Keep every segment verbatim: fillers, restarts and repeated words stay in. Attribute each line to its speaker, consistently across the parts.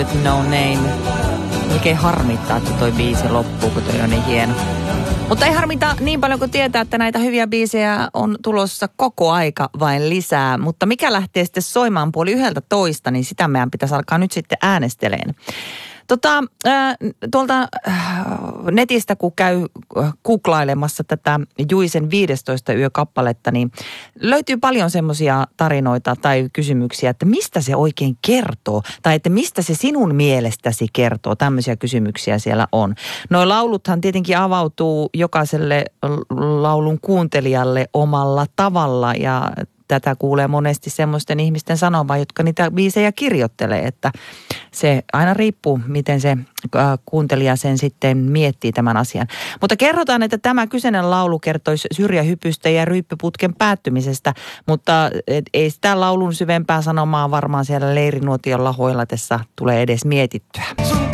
Speaker 1: No Name. Oikein harmittaa, että toi biisi loppuu, kun toi on niin hieno. Mutta ei harmita niin paljon kuin tietää, että näitä hyviä biisejä on tulossa koko aika vain lisää. Mutta mikä lähtee sitten soimaan puoli yhdeltä toista, niin sitä meidän pitäisi alkaa nyt sitten äänesteleen. Tota, äh, tuolta äh, netistä, kun käy äh, googlailemassa tätä Juisen viidestoista yö-kappaletta, niin löytyy paljon semmoisia tarinoita tai kysymyksiä, että mistä se oikein kertoo, tai että mistä se sinun mielestäsi kertoo. Tämmöisiä kysymyksiä siellä on. Noi lauluthan tietenkin avautuu jokaiselle laulun kuuntelijalle omalla tavalla, ja tätä kuulee monesti semmoisten ihmisten sanomaan, jotka niitä biisejä kirjoittelee, että se aina riippuu, miten se kuuntelija sen sitten miettii tämän asian. Mutta kerrotaan, että tämä kyseinen laulu kertoisi syrjähypystä ja ryyppyputken päättymisestä, mutta ei sitä laulun syvempää sanomaa varmaan siellä leirinuotiolla hoilatessa tule edes mietittyä.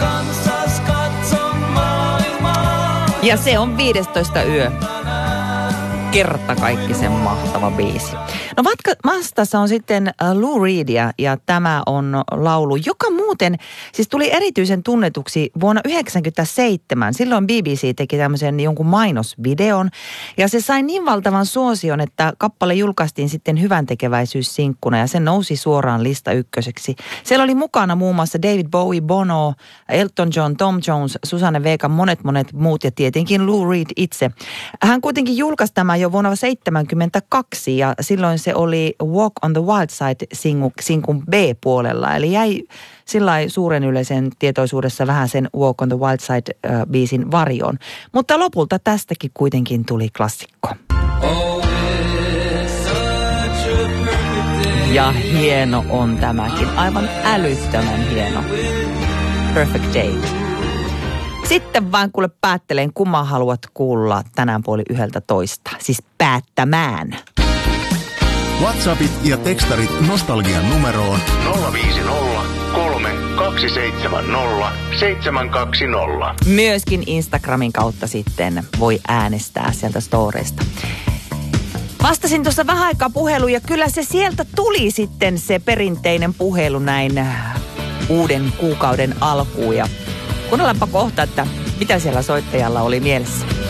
Speaker 1: Ja se on viidestoista yö. Kerta kaikki sen mahtava biisi. No vastassa on sitten Lou Reed ja, ja tämä on laulu, joka muuten siis tuli erityisen tunnetuksi vuonna yhdeksänkymmentäseitsemän. Silloin B B C teki tämmöisen jonkun mainosvideon ja se sai niin valtavan suosion, että kappale julkaistiin sitten hyväntekeväisyyssinkkuna ja se nousi suoraan lista ykköseksi. Siellä oli mukana muun muassa David Bowie, Bono, Elton John, Tom Jones, Susanne Vega, monet monet muut ja tietenkin Lou Reed itse. Hän kuitenkin julkaisi tämän jo vuonna seitsemänkymmentäkaksi ja silloin se oli Walk on the Wild Side-sinkun B-puolella. Eli jäi sillai suuren yleisen tietoisuudessa vähän sen Walk on the Wild Side-biisin varjoon. Mutta lopulta tästäkin kuitenkin tuli klassikko. Ja hieno on tämäkin. Aivan älyttömän hieno. Perfect Day. Sitten vaan kuule päättelen, kumman haluat kuulla tänään puoli yhdeltä toista. Siis päättämään.
Speaker 2: WhatsAppit ja tekstarit nostalgian numeroon nolla viisi nolla kolme kaksi seitsemän nolla seitsemän kaksi nolla.
Speaker 1: Myöskin Instagramin kautta sitten voi äänestää sieltä storeista. Vastasin tuossa vähän aikaa puheluun ja kyllä se sieltä tuli sitten se perinteinen puhelu näin uuden kuukauden alkuun. Ja kuunnellaanpa kohta, että mitä siellä soittajalla oli mielessä.